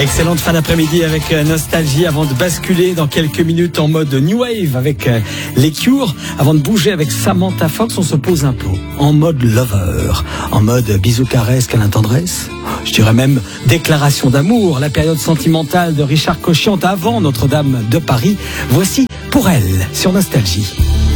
Excellente fin d'après-midi avec Nostalgie avant de basculer dans quelques minutes en mode New Wave avec les Cure. Avant de bouger avec Samantha Fox, on se pose un peu en mode lover, en mode bisou caresse, câlin tendresse. Je dirais même déclaration d'amour, la période sentimentale de Richard Cochiante avant Notre-Dame de Paris. Voici Pour elle sur Nostalgie.